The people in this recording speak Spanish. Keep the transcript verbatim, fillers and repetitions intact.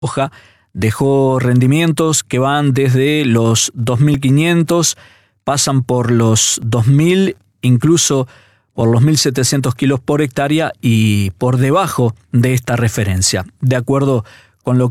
soja dejó rendimientos que van desde los dos mil quinientos, pasan por los dos mil, incluso por los mil setecientos kilos por hectárea y por debajo de esta referencia. De acuerdo con lo